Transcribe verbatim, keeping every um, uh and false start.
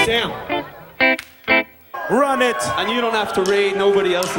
down. Run it. And you don't have to read nobody else's